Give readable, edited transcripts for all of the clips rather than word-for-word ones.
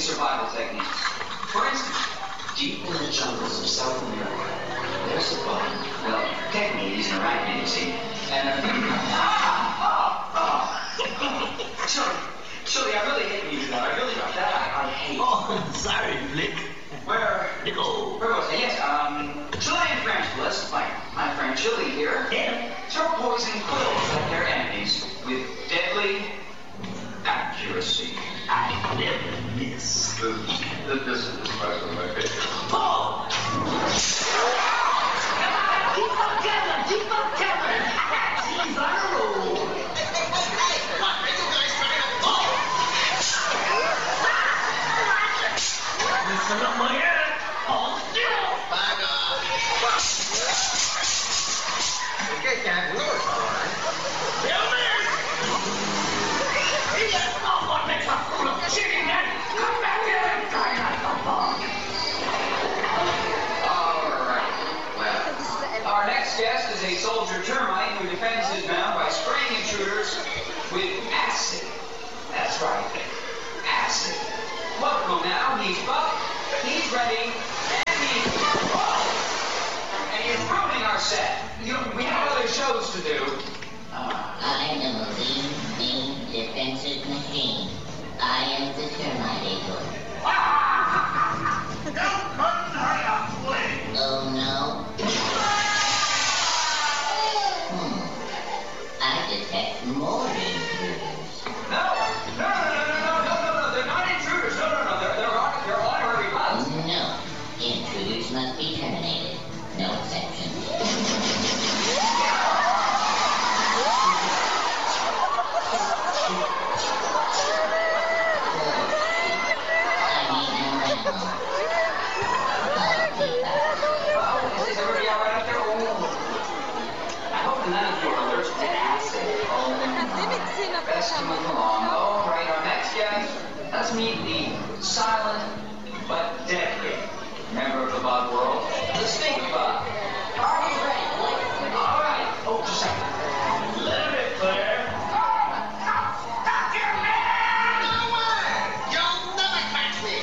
survival techniques. For instance, deep in the jungles of South America, there's a bug. Well, technically he's an arachnid, you see. And Chili, I really hate you that. I really got that. I hate. Oh, sorry, Flick. Where was it? Yes, Chilean tarantulas, like my friend Chili here, throw poison quills at their enemies with deadly accuracy. I never miss. This is my favorite. Oh! Keep on coming! He's on a roll. Listen up, my head. Hold still. Back off. Okay, Captain. All right. Tell me. That's not what makes a fool of chicken, man. Come back here and try not to fall. All right. Well, our next guest is a soldier termite who defends his mound by spraying intruders with acid. That's right. Acid. Welcome now. He's buff, he's ready, and he's ruining our set. You know, we have other shows to do. I am a lean defensive machine. I am the termite eagle. Don't couldn't hurt a flea. Oh no? I detect more intruders. No. They're not intruders. No. They're honorary bugs. No. Intruders must be terminated. No exceptions. Is everybody all right up there? I hope none of you are allergic to acid. Best to move along. All right, our next guest. Let's meet the silent but deadly member of the bug world, the stink bug. Are you ready? All right. Oh, just a second. Let it clear. You'll never catch me.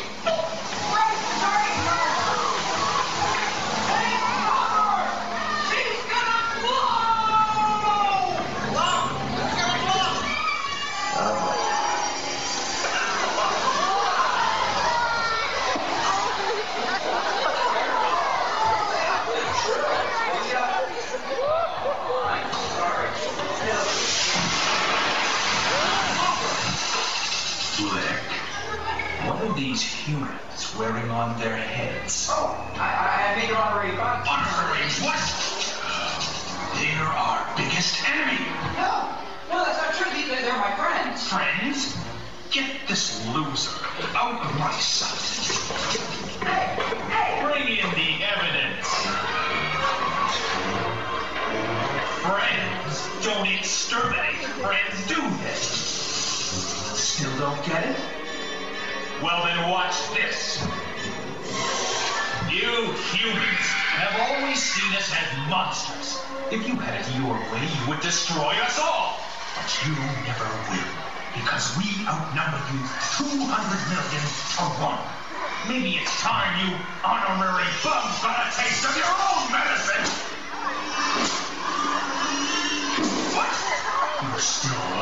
What are these humans wearing on their heads? Oh, I made your honorary bug. Honorary what? They're our biggest enemy. No, that's not true. They're my friends. Friends? Get this loser out of my sight. Hey! Bring in the evidence. Friends don't exterminate. Friends do this. Still don't get it? Well, then watch this. You humans have always seen us as monsters. If you had it your way, you would destroy us all. But you never will, because we outnumber you 200 million to 1. Maybe it's time you honorary bugs got a taste of your own medicine. What? You're still